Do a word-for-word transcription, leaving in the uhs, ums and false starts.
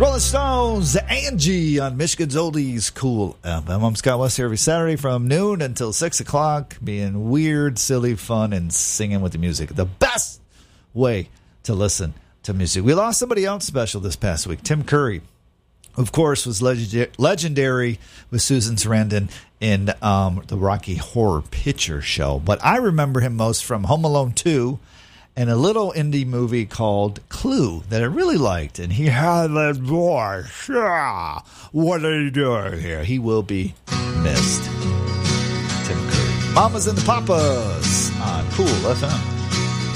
Rolling Stones, Angie on Michigan's Oldies Cool F M. I'm Scott West here every Saturday from noon until six o'clock, being weird, silly, fun, and singing with the music. The best way to listen to music. We lost somebody else special this past week. Tim Curry, of course, was legend- legendary with Susan Sarandon in um, the Rocky Horror Picture Show. But I remember him most from Home Alone two and a little indie movie called Clue that I really liked. And he had that voice. Ah, what are you doing here? He will be missed. Tim Curry. Mamas and the Papas on Cool F M.